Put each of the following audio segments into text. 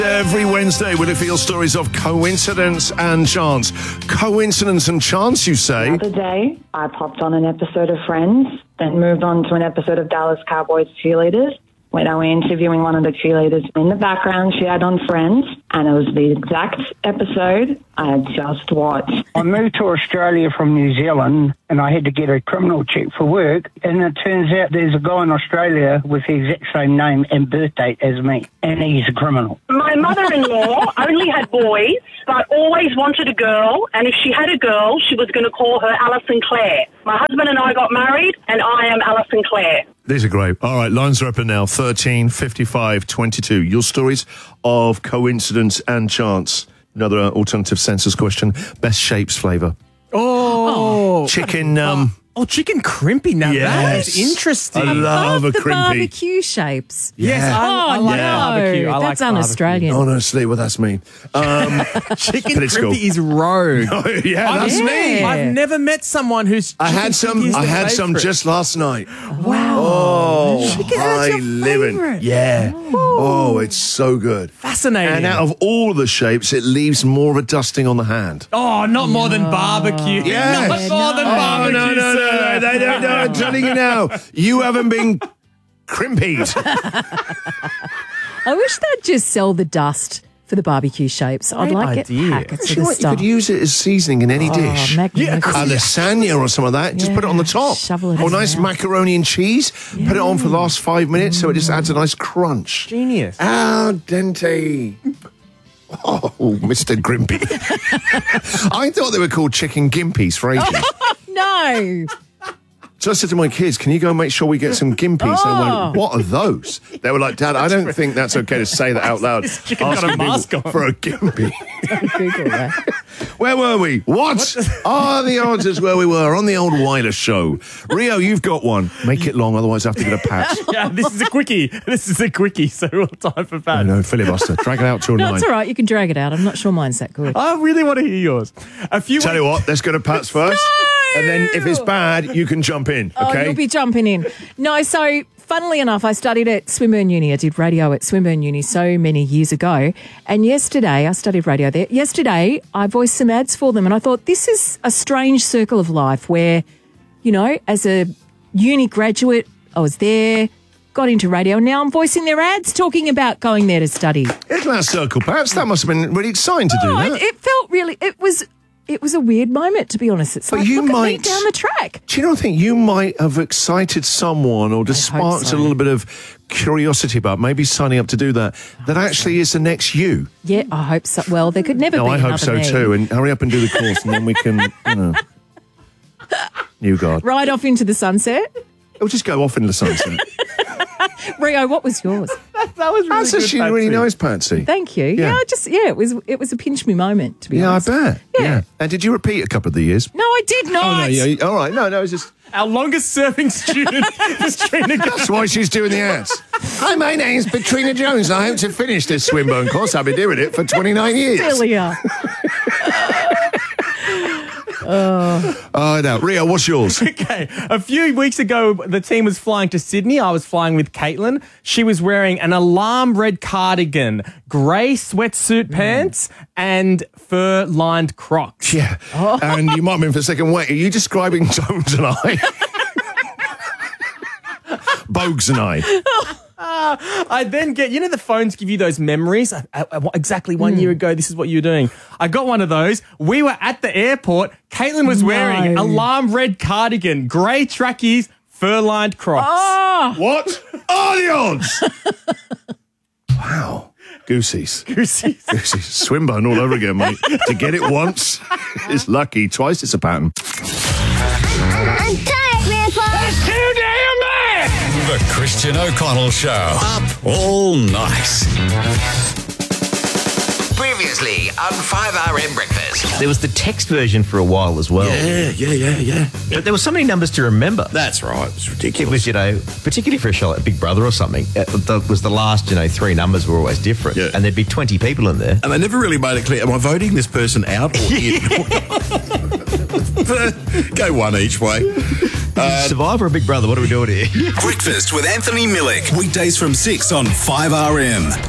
Every Wednesday, will it feel stories of coincidence and chance? Coincidence and chance, you say? The other day, I popped on an episode of Friends, then moved on to an episode of Dallas Cowboys Cheerleaders. When I was interviewing one of the cheerleaders in the background, she had on Friends, and it was the exact episode I had just watched. I moved to Australia from New Zealand, and I had to get a criminal check for work, and it turns out there's a guy in Australia with the exact same name and birth date as me, and he's a criminal. My mother-in-law only had boys, but always wanted a girl, and if she had a girl, she was going to call her Alison Clare. My husband and I got married, and I am Alison Clare. These are great. All right, lines are open now. 13 55 22. Your stories of coincidence and chance. Another alternative census question. Best shapes flavour. Oh. Chicken. Chicken crimpy. Now that is interesting. I love a the crimpy. barbecue shapes. Yes, I like barbecue. I that's like un-Australian. Honestly, well, that's me. Chicken Political. crimpy is rogue. Oh, yeah, that's me. I've never met someone who's. I had some. chicken crimpy is I their had some favourite. just last night. Wow. Oh, Chicken, that's high your living. favourite? Yeah. Oh, it's so good. Fascinating. And out of all the shapes, it leaves more of a dusting on the hand. Oh, not more than barbecue. Yes. Not more than Oh, barbecue. no. They don't know. I'm telling you now. You haven't been crimpied. I wish they'd just sell the dust for the barbecue shapes. I'd Great like idea. it packets You of know the what? You stuff. could use it as seasoning in any dish. Magnificent. A lasagna or something like that. Just put it on the top. Shovel it Or in nice there. macaroni and cheese. Put it on for the last 5 minutes so it just adds a nice crunch. Genius. Al dente. Oh, Mr. Grimpy. I thought they were called chicken gimpies for ages. No. So I said to my kids, can you go and make sure we get some gimpies? And I went, what are those? They were like, Dad, I don't think that's okay to say that out loud. This chicken got a Asking mask people on. for a gimpy. Google that. Where were we? What are the odds as where we were on the old Weiler show? Rio, you've got one. Make it long, otherwise I have to get a pat. Yeah, this is a quickie. So we'll time for that. No, filibuster. Drag it out till No, 9. it's all right. You can drag it out. I'm not sure mine's that good. I really want to hear yours. Tell you what, let's go to Pat's first. And then if it's bad, you can jump in, Oh, okay? you'll be jumping in. No, so funnily enough, I studied at Swinburne Uni. I did radio at Swinburne Uni so many years ago. And yesterday, I studied radio there. Yesterday, I voiced some ads for them. And I thought, this is a strange circle of life where, you know, as a uni graduate, I was there, got into radio. Now I'm voicing their ads, talking about going there to study. Isn't that circle, Pats? That must have been really exciting to do Oh, that. it felt really, it was a weird moment, to be honest. It's But like, you look at me might- down the track. Do you know, I think you might have excited someone or just I hope sparked so. a little bit of curiosity about maybe signing up to do that. That actually is the next you. Yeah, I hope so. Well, there could never No, be I hope another so me. too. And hurry up and do the course and then we can, you know. New guard. Right off into the sunset. It'll just go off in the sunset. Rio, what was yours? That was really That's good, actually really Patsy. nice, Patsy. Thank you. Yeah. It was a pinch me moment, to be Yeah, I honest. bet. Yeah. And did you repeat a couple of the years? No, I did not. Oh, no, yeah. All right. No, it's just... Our longest serving student is Trina. That's why she's doing the ads. Hi, my name's Katrina Jones. I hope to finish this Swinburne course. I've been doing it for 29 years. Earlier. Oh, no. Rio, what's yours? Okay, a few weeks ago, the team was flying to Sydney. I was flying with Caitlin. She was wearing an alarm red cardigan, grey sweatsuit pants, and fur-lined Crocs. Yeah. And you might have been for a second, wait, are you describing Jones and I? Bogues and I. I then get, you know, the phones give you those memories. Exactly 1 year ago, this is what you were doing. I got one of those. We were at the airport. Caitlin was wearing alarm red cardigan, grey trackies, fur-lined Crocs. Oh, What are the odds? Wow. Goosies. Goosies. Goosies. Swinburne all over again, mate. To get it once is lucky. Twice it's a pattern. I'm tired, Grandpa. Too damn bad! The Christian O'Connell Show. Up all night. Previously on 5RM Breakfast. There was the text version for a while as well. Yeah. But there were so many numbers to remember. That's right. It's It ridiculous. was, you know, particularly for a show like Big Brother or something, that was the last, you know, three numbers were always different. Yeah. And there'd be 20 people in there. And they never really made it clear, am I voting this person out or in? Go one each way. Survivor or Big Brother, what are we doing here? Breakfast with Anthony Millick. Weekdays from 6 on 5RM.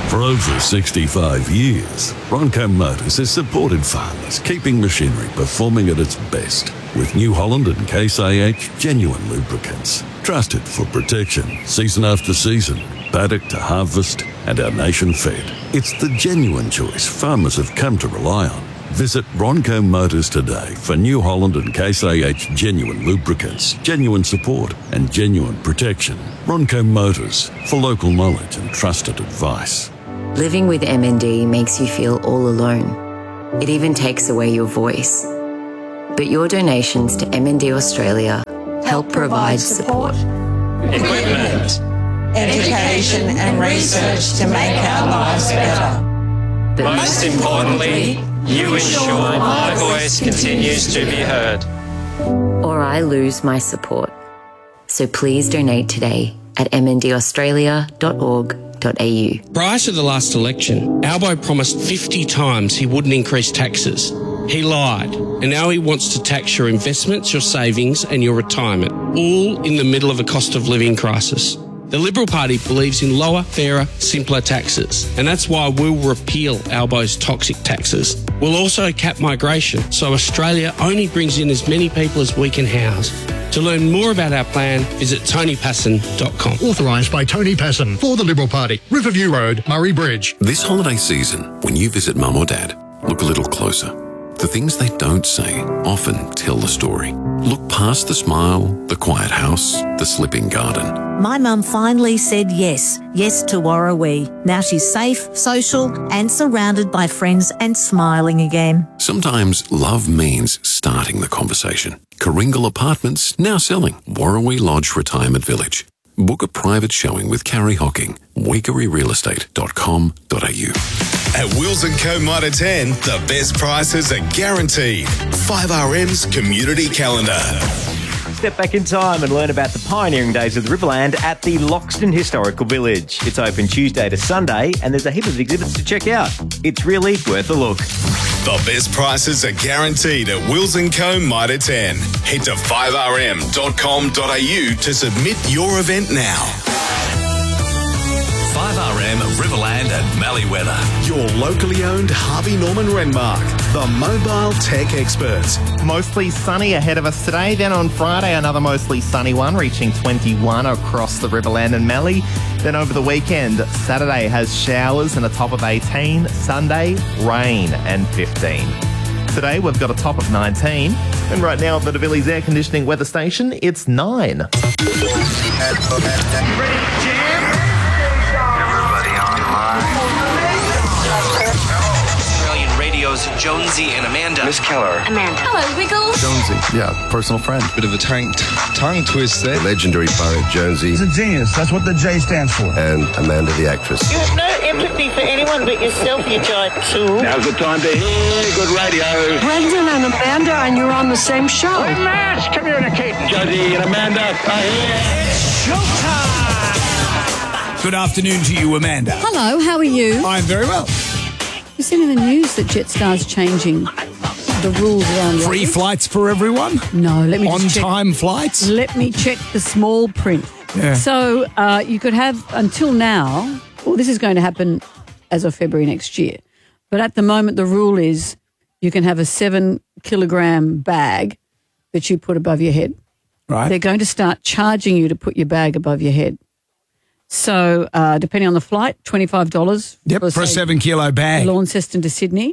For over 65 years, Ronco Motors has supported farmers, keeping machinery performing at its best. With New Holland and Case IH genuine lubricants. Trusted for protection, season after season, paddock to harvest, and our nation fed. It's the genuine choice farmers have come to rely on. Visit Ronco Motors today for New Holland and Case IH genuine lubricants, genuine support, and genuine protection. Ronco Motors, for local knowledge and trusted advice. Living with MND makes you feel all alone. It even takes away your voice. But your donations to MND Australia help provide support. Equipment, education and research to make our lives better. But most importantly, you ensure my voice continues to be heard. or I lose my support. So please donate today at mndaustralia.org.au. Prior to the last election, Albo promised 50 times he wouldn't increase taxes. He lied, and now he wants to tax your investments, your savings and your retirement, all in the middle of a cost of living crisis. The Liberal Party believes in lower, fairer, simpler taxes, and that's why we'll repeal Albo's toxic taxes. We'll also cap migration, so Australia only brings in as many people as we can house. To learn more about our plan, visit tonypasson.com. Authorised by Tony Passon for the Liberal Party. Riverview Road, Murray Bridge. This holiday season, when you visit Mum or Dad, look a little closer. The things they don't say often tell the story. Look past the smile, the quiet house, the slipping garden. My mum finally said yes to Warrawee. Now she's safe, social and surrounded by friends and smiling again. Sometimes love means starting the conversation. Karingal Apartments now selling Warrawee Lodge Retirement Village. Book a private showing with Carrie Hocking, weekeryrealestate.com.au. At Wills & Co. Mitre 10, the best prices are guaranteed. 5RM's Community Calendar. Step back in time and learn about the pioneering days of the Riverland at the Loxton Historical Village. It's open Tuesday to Sunday and there's a heap of exhibits to check out. It's really worth a look. The best prices are guaranteed at Wills & Co. Mitre 10. Head to 5rm.com.au to submit your event now. 5RM Riverland and Malleeweather. Your locally owned Harvey Norman Renmark, the mobile tech experts. Mostly sunny ahead of us today. Then on Friday, another mostly sunny one, reaching 21 across the Riverland and Mallee. Then over the weekend, Saturday has showers and a top of 18. Sunday, rain and 15. Today, we've got a top of 19. And right now at the DeVillies Air Conditioning Weather Station, it's 9. Ready, jam? Australian Radio's Jonesy and Amanda. Miss Keller. Amanda. Hello, Wiggles. Jonesy, yeah, personal friend. Bit of a tongue twist there. Legendary poet Jonesy. He's a genius. That's what the J stands for. And Amanda, the actress. You have no empathy for anyone but yourself, you giant tool. Now's the time to hear good radio. Brendan and Amanda, and you're on the same show. We must communicate. Jonesy and Amanda are here. It's showtime. Good afternoon to you, Amanda. Hello, how are you? I'm very well. You've seen in the news that Jetstar's changing the rules around Free flights for everyone? No, let me just check. On-time flights? Let me check the small print. Yeah. So you could have, until now, well, this is going to happen as of February next year, but at the moment the rule is you can have a 7-kilogram bag that you put above your head. Right. They're going to start charging you to put your bag above your head. So, depending on the flight, $25. Yep, for a 7-kilo bag. Launceston to Sydney,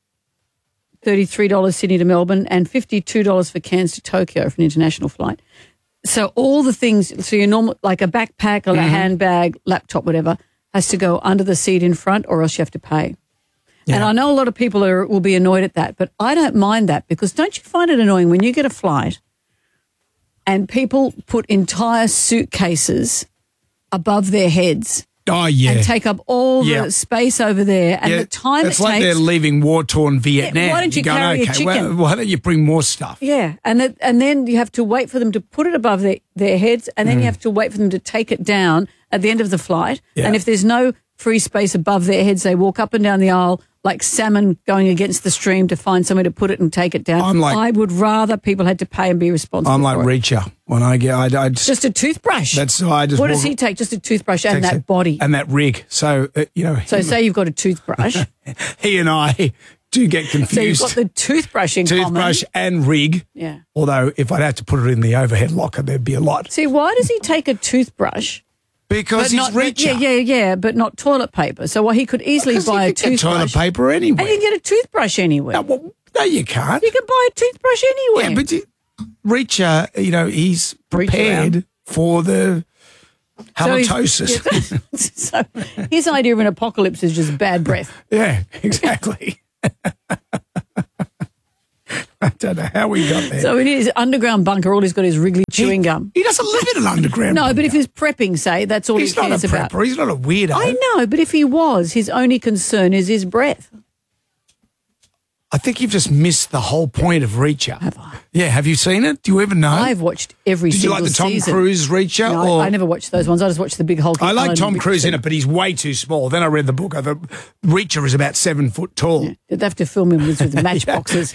$33 Sydney to Melbourne, and $52 for Cairns to Tokyo for an international flight. So all the things, so your normal, like a backpack or a handbag, laptop, whatever, has to go under the seat in front or else you have to pay. Yeah. And I know a lot of people will be annoyed at that, but I don't mind that because don't you find it annoying when you get a flight and people put entire suitcases above their heads. Oh, yeah. And take up all the space over there and the time it's like they're leaving war-torn Vietnam. Yeah, why don't you carry a chicken? Why don't you bring more stuff? Yeah, and then you have to wait for them to put it above their heads and then you have to wait for them to take it down at the end of the flight. Yeah. And if there's no free space above their heads, they walk up and down the aisle like salmon going against the stream to find somewhere to put it and take it down. I would rather people had to pay and be responsible. I'm like for it. Reacher when I get. I Just a toothbrush. That's I just. What does he take? Just a toothbrush and that body. and that rig. So So say you've got a toothbrush. he and I do get confused. So you've got the toothbrush in Toothbrush and rig. Yeah. Although if I'd have to put it in the overhead locker, there'd be a lot. See, why does he take a toothbrush? Because he's richer. Yeah, but not toilet paper. So he could easily buy a toothbrush. Toilet paper anywhere. And you can get a toothbrush anywhere. No, you can't. You can buy a toothbrush anywhere. Yeah, but Reacher, he's prepared for the halitosis. So his idea of an apocalypse is just bad breath. Yeah, exactly. I don't know how we got there. So in his underground bunker, all he's got is Wrigley chewing gum. He doesn't live in an underground bunker. No, but if he's prepping, say, that's all He's he cares not a about. prepper. He's not a weirdo. I know, but if he was, his only concern is his breath. I think you've just missed the whole point of Reacher. Have I? Yeah, have you seen it? Do you ever know? I've watched every Did you single like the Tom season. Cruise Reacher? No, I never watched those ones. I just watched the big Hulk. I like Tom Cruise in it, but he's way too small. Then I read the book. I thought Reacher is about 7 foot tall. They'd have to film him with matchboxes.